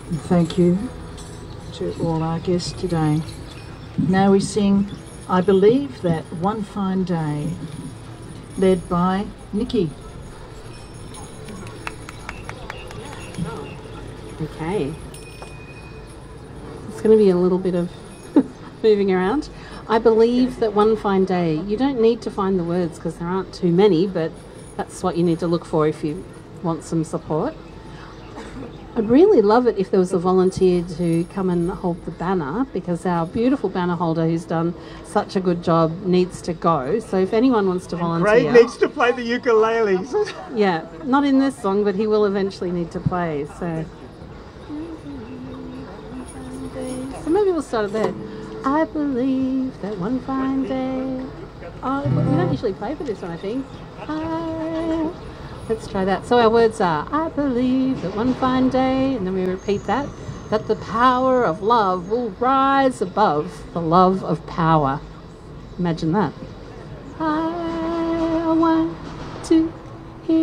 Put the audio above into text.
And thank you to all our guests today. Now we sing I Believe That One Fine Day, led by Nikki. Okay. It's going to be a little bit of moving around. I believe that one fine day, you don't need to find the words because there aren't too many, but that's what you need to look for if you want some support. I'd really love it if there was a volunteer to come and hold the banner, because our beautiful banner holder who's done such a good job needs to go. So if anyone wants to volunteer... Craig needs to play the ukulele. Yeah, not in this song, but he will eventually need to play. So maybe we'll start at there. I believe that one fine day... Oh, we don't usually play for this one, I think. Let's try that. So our words are, I believe that one fine day, and then we repeat that the power of love will rise above the love of power. Imagine that.